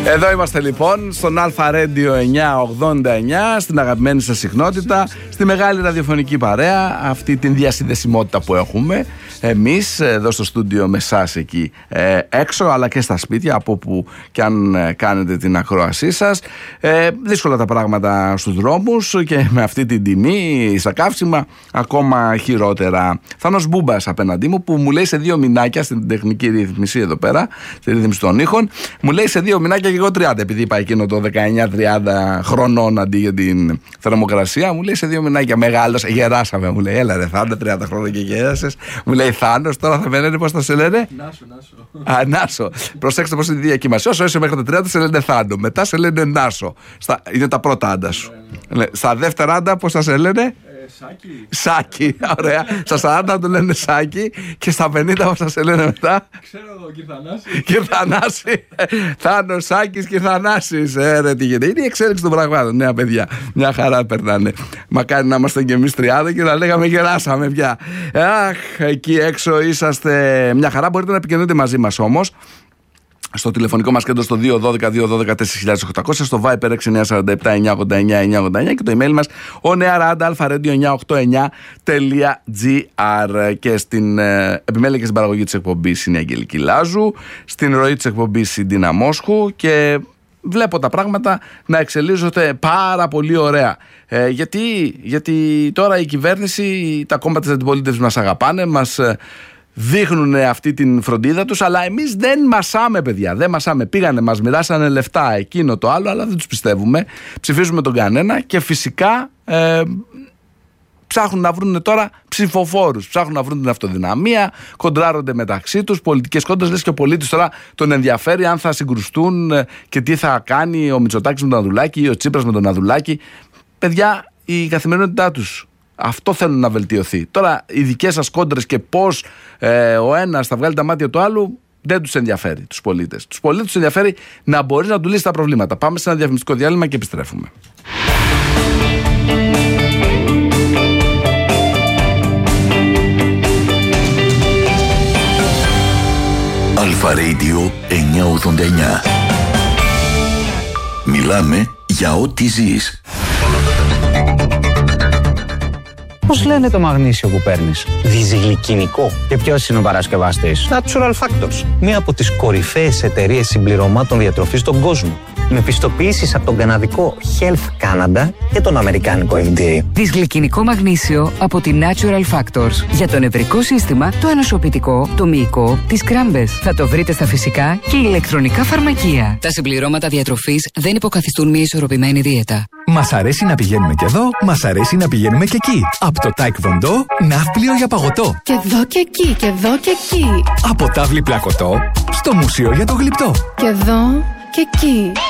Εδώ είμαστε λοιπόν στον Αλφα Radio 989, στην αγαπημένη σας συχνότητα, στη μεγάλη ραδιοφωνική παρέα, αυτή την διασυνδεσιμότητα που έχουμε εμείς εδώ στο στούντιο με εσάς εκεί έξω, αλλά και στα σπίτια, από όπου και αν κάνετε την ακρόασή σας. Δύσκολα τα πράγματα στους δρόμους και με αυτή την τιμή στα καύσιμα ακόμα χειρότερα. Θάνος Μπούμπας απέναντί μου, που μου λέει σε 2 μηνάκια στην τεχνική ρύθμιση εδώ πέρα, στη ρύθμιση των ήχων, μου λέει σε 2 μηνάκια και εγώ 30, επειδή είπα εκείνο το 19-30 χρονών αντί για την θερμοκρασία. Μου λέει σε 2 μηνάκια, μεγάλος, γεράσαμε. Μου λέει, έλα ρε Θάνο, 30 χρόνια και γέρασες. Μου λέει, Θάνος, τώρα θα με λένε, πώς θα σε λένε? Νάσο. Νάσο. Προσέξτε πώς είναι η διακύμαση. Όσο είσαι μέχρι τα 30 σε λένε Θάνο, μετά σε λένε Νάσο. Είναι τα πρώτα άντα σου. Στα δεύτερα άντα πώς θα σε λένε? Σάκη, ωραία. Στα 40 το λένε Σάκη και στα 50 πώς θα σε λένε μετά? Ξέρω εγώ, Κυρθανάση. Κυρθανάση. Θάνος, Σάκης, Κυρθανάσης. Ρε, τι γίνεται. Είναι η εξέλιξη των πραγμάτων. Νέα παιδιά, μια χαρά περνάνε. Μακάρι να είμαστε κι εμείς 30 και να λέγαμε γεράσαμε πια. Αχ, εκεί έξω είσαστε μια χαρά. Μπορείτε να επικοινωνείτε μαζί μας όμως στο τηλεφωνικό μας κέντρο στο 212-212-4800, στο Viper 6947-989-989 και το email μας onearadalfaradio989.gr. Και στην επιμέλεια και στην παραγωγή της εκπομπής είναι η Αγγελική Λάζου, στην ροή της εκπομπής η Ντίνα Μόσχου, και βλέπω τα πράγματα να εξελίσσονται πάρα πολύ ωραία. Γιατί τώρα η κυβέρνηση, τα κόμματα της αντιπολίτευσης μας αγαπάνε, μας δείχνουν αυτή την φροντίδα τους, αλλά εμείς δεν μασάμε, παιδιά. Δεν μασάμε. Πήγανε, μας μοιράσανε λεφτά, εκείνο το άλλο, αλλά δεν τους πιστεύουμε. Ψηφίζουμε τον κανένα και φυσικά ψάχνουν να βρουν τώρα ψηφοφόρους. Ψάχνουν να βρουν την αυτοδυναμία, κοντράρονται μεταξύ τους, πολιτικές κόντρες. Λες και ο πολίτης τώρα τον ενδιαφέρει αν θα συγκρουστούν και τι θα κάνει ο Μητσοτάκης με τον Ανδρουλάκη ή ο Τσίπρας με τον Ανδρουλάκη. Παιδιά, η καθημερινότητά τους αυτό θέλουν να βελτιωθεί. Τώρα οι δικές σας κόντρες και πώς ο ένας θα βγάλει τα μάτια του άλλου δεν τους ενδιαφέρει τους πολίτες. Τους πολίτες τους ενδιαφέρει να μπορείς να του λύσεις τα προβλήματα. Πάμε σε ένα διαφημιστικό διάλειμμα και επιστρέφουμε. Αλφα Radio 989. Μιλάμε για ό,τι ζεις. Πώς λένε το μαγνήσιο που παίρνεις? Διζυγλικινικό. Και ποιος είναι ο παρασκευαστής? Natural Factors. Μία από τις κορυφαίες εταιρείες συμπληρωμάτων διατροφής στον κόσμο. Με πιστοποιήσεις από τον καναδικό Health Canada και τον αμερικάνικο FDA. Δυσγλικινικό μαγνήσιο από τη Natural Factors. Για το νευρικό σύστημα, το ανοσοποιητικό, το μυϊκό, τις κράμπες. Θα το βρείτε στα φυσικά και ηλεκτρονικά φαρμακεία. Τα συμπληρώματα διατροφής δεν υποκαθιστούν μια ισορροπημένη δίαιτα. Μας αρέσει να πηγαίνουμε και εδώ, μας αρέσει να πηγαίνουμε και εκεί. Από το Taekwondo, ναύπλιο για παγωτό. Και εδώ και εκεί, και εδώ και εκεί. Από τάβλη πλακωτό, στο μουσείο για το γλυπτό. Και εδώ και εκεί.